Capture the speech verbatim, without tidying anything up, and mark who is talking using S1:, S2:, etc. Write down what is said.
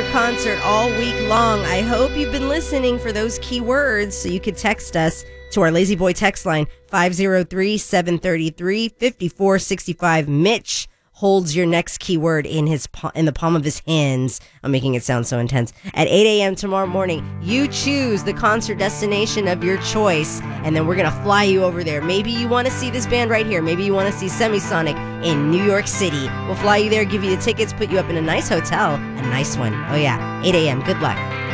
S1: Concert concert all week long. I hope you've been listening for those keywords so you could text us to our Lazy Boy text line, five oh three, seven three three, five four six five. Mitch holds your next keyword in his in the palm of his hands. I'm making it sound so intense. At eight a.m. tomorrow morning, you choose the concert destination of your choice, and then we're going to fly you over there. Maybe you want to see this band right here. Maybe you want to see Semisonic in New York City. We'll fly you there, give you the tickets, put you up in a nice hotel, a nice one. Oh yeah, eight a.m. Good luck.